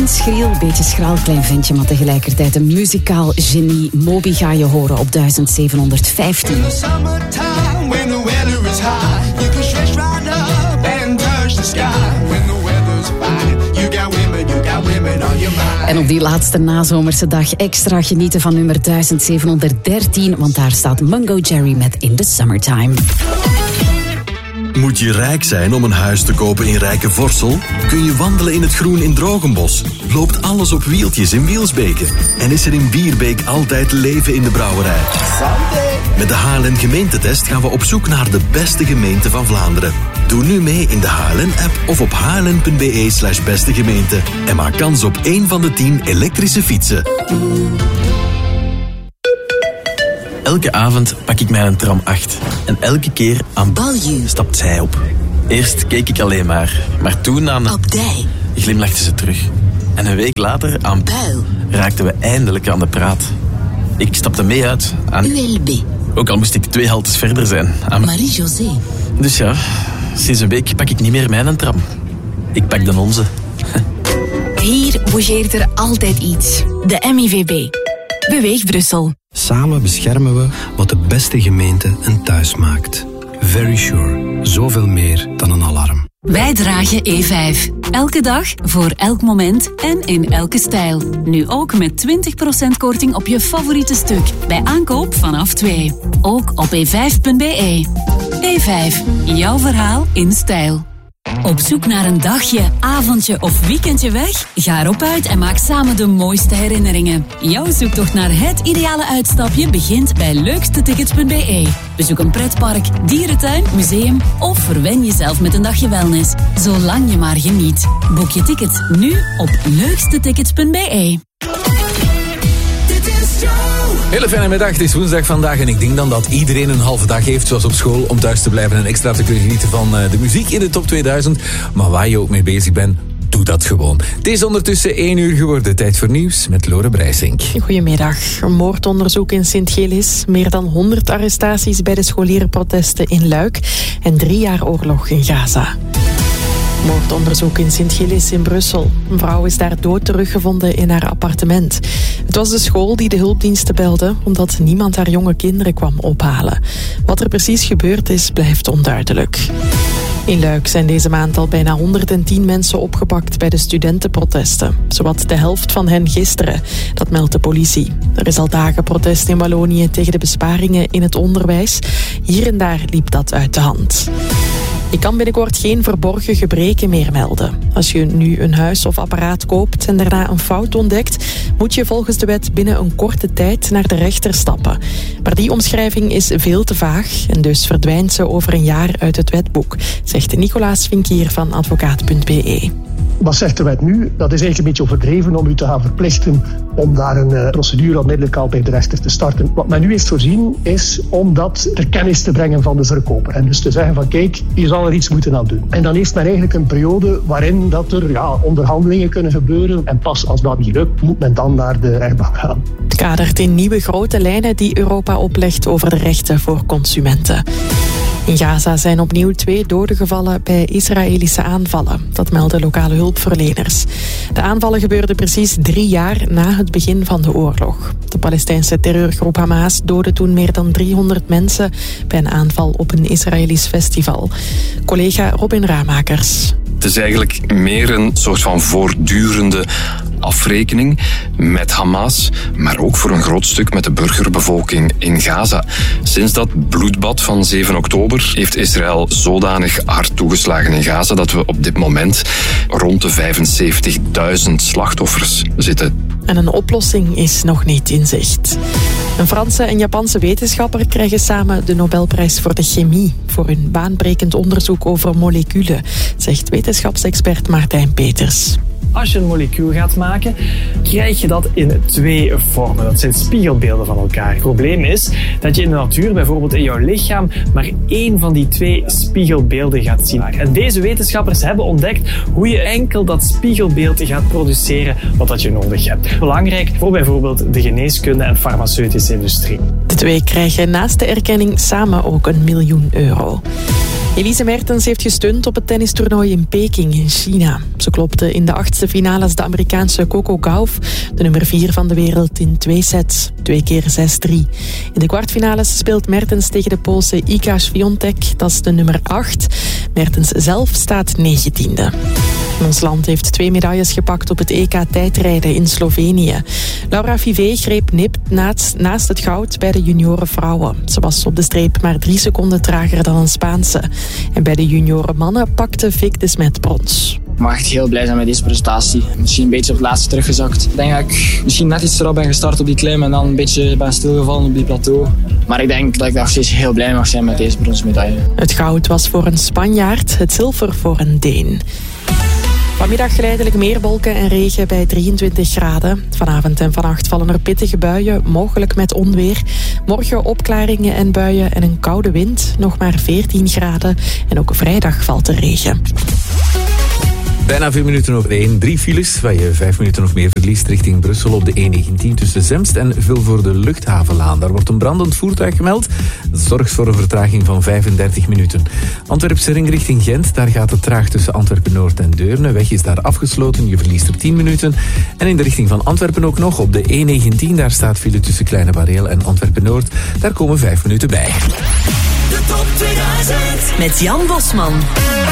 schriel, beetje schraal klein ventje, maar tegelijkertijd een muzikaal genie. Moby ga je horen op 1715. En op die laatste nazomerse dag extra genieten van nummer 1713, want daar staat Mungo Jerry met In the Summertime. Moet je rijk zijn om een huis te kopen in Rijkenvorsel? Kun je wandelen in het groen in Drogenbos? Loopt alles op wieltjes in Wielsbeke? En is er in Bierbeek altijd leven in de brouwerij? Met de HLN gemeentetest gaan we op zoek naar de beste gemeente van Vlaanderen. Doe nu mee in de HLN-app of op hln.be/bestegemeente. En maak kans op 1 van de 10 elektrische fietsen. Elke avond pak ik mij een tram 8. En elke keer aan Balju stapt zij op. Eerst keek ik alleen maar toen aan Abdij glimlachte ze terug. En een week later aan Buil raakten we eindelijk aan de praat. Ik stapte mee uit aan ULB. Ook al moest ik 2 haltes verder zijn. Aan Marie-José. Dus ja, sinds een week pak ik niet meer mijn tram. Ik pak de onze. Hier bougeert er altijd iets. De MIVB. Beweeg Brussel. Samen beschermen we wat de beste gemeente een thuis maakt. Verisure. Zoveel meer dan een alarm. Wij dragen E5. Elke dag, voor elk moment en in elke stijl. Nu ook met 20% korting op je favoriete stuk. Bij aankoop vanaf 2. Ook op e5.be. E5. Jouw verhaal in stijl. Op zoek naar een dagje, avondje of weekendje weg? Ga erop uit en maak samen de mooiste herinneringen. Jouw zoektocht naar het ideale uitstapje begint bij leukstetickets.be. Bezoek een pretpark, dierentuin, museum of verwen jezelf met een dagje wellness. Zolang je maar geniet. Boek je tickets nu op leukstetickets.be. Hele fijne middag, het is woensdag vandaag en ik denk dan dat iedereen een halve dag heeft, zoals op school, om thuis te blijven en extra te kunnen genieten van de muziek in de top 2000. Maar waar je ook mee bezig bent, doe dat gewoon. Het is ondertussen 1 uur geworden, tijd voor nieuws met Lore Breisink. Goedemiddag. Een moordonderzoek in Sint-Gillis, meer dan 100 arrestaties bij de scholierenprotesten in Luik en 3 jaar oorlog in Gaza. Moordonderzoek in Sint-Gillis in Brussel. Een vrouw is daar dood teruggevonden in haar appartement. Het was de school die de hulpdiensten belde, omdat niemand haar jonge kinderen kwam ophalen. Wat er precies gebeurd is, blijft onduidelijk. In Luik zijn deze maand al bijna 110 mensen opgepakt bij de studentenprotesten. Zowat de helft van hen gisteren, dat meldt de politie. Er is al dagen protest in Wallonië tegen de besparingen in het onderwijs. Hier en daar liep dat uit de hand. Je kan binnenkort geen verborgen gebreken meer melden. Als je nu een huis of apparaat koopt en daarna een fout ontdekt, moet je volgens de wet binnen een korte tijd naar de rechter stappen. Maar die omschrijving is veel te vaag en dus verdwijnt ze over een jaar uit het wetboek, zegt Nicolaas Vinkier van advocaat.be. Wat zegt de wet nu? Dat is eigenlijk een beetje overdreven om u te gaan verplichten om daar een procedure onmiddellijk al bij de rechter te starten. Wat men nu heeft voorzien is om dat ter kennis te brengen van de verkoper. En dus te zeggen van kijk, je zal er iets moeten aan doen. En dan heeft men eigenlijk een periode waarin dat er onderhandelingen kunnen gebeuren. En pas als dat niet lukt, moet men dan naar de rechtbank gaan. Het kadert in nieuwe grote lijnen die Europa oplegt over de rechten voor consumenten. In Gaza zijn opnieuw 2 doden gevallen bij Israëlische aanvallen. Dat melden lokale hulpverleners. De aanvallen gebeurden precies 3 jaar na het begin van de oorlog. De Palestijnse terreurgroep Hamas doodde toen meer dan 300 mensen bij een aanval op een Israëlisch festival. Collega Robin Ramakers. Het is eigenlijk meer een soort van voortdurende afrekening met Hamas, maar ook voor een groot stuk met de burgerbevolking in Gaza. Sinds dat bloedbad van 7 oktober heeft Israël zodanig hard toegeslagen in Gaza dat we op dit moment rond de 75.000 slachtoffers zitten. En een oplossing is nog niet in zicht. Een Franse en Japanse wetenschapper krijgen samen de Nobelprijs voor de chemie voor hun baanbrekend onderzoek over moleculen, zegt wetenschapsexpert Martijn Peters. Als je een molecuul gaat maken, krijg je dat in 2 vormen. Dat zijn spiegelbeelden van elkaar. Het probleem is dat je in de natuur, bijvoorbeeld in jouw lichaam, maar 1 van die 2 spiegelbeelden gaat zien. En deze wetenschappers hebben ontdekt hoe je enkel dat spiegelbeeld gaat produceren wat je nodig hebt. Belangrijk voor bijvoorbeeld de geneeskunde en farmaceutische industrie. De 2 krijgen naast de erkenning samen ook €1 miljoen. Elise Mertens heeft gesteund op het tennistoernooi in Peking in China. Ze klopte in de 8e finales de Amerikaanse Coco Gauff, de nummer 4 van de wereld, in 2 sets. 2 keer 6-3. In de kwartfinales speelt Mertens tegen de Poolse Iga Świątek, dat is de nummer 8. Mertens zelf staat 19e. Ons land heeft 2 medailles gepakt op het EK tijdrijden in Slovenië. Laura Vivé greep nipt naast het goud bij de junioren vrouwen. Ze was op de streep maar 3 seconden trager dan een Spaanse. En bij de junioren mannen pakte Vic de Smet brons. Ik mag echt heel blij zijn met deze prestatie. Misschien een beetje op het laatste teruggezakt. Ik denk dat ik misschien net iets te rap ben gestart op die klim en dan een beetje ben stilgevallen op die plateau. Maar ik denk dat ik nog steeds heel blij mag zijn met deze bronzen medaille. Het goud was voor een Spanjaard, het zilver voor een Deen. Vanmiddag geleidelijk meer wolken en regen bij 23 graden. Vanavond en vannacht vallen er pittige buien, mogelijk met onweer. Morgen opklaringen en buien en een koude wind, nog maar 14 graden. En ook vrijdag valt er regen. Bijna 4 minuten over 1. 3 files, waar je 5 minuten of meer verliest richting Brussel op de E19 tussen Zemst en Vilvoorde Luchthavenlaan. Daar wordt een brandend voertuig gemeld. Dat zorgt voor een vertraging van 35 minuten. Antwerpse ring richting Gent, daar gaat het traag tussen Antwerpen-Noord en Deurne. Weg is daar afgesloten, je verliest er 10 minuten. En in de richting van Antwerpen ook nog op de E19, daar staat file tussen Kleine Bareel en Antwerpen-Noord. Daar komen 5 minuten bij. De top 2000 met Jan Bosman.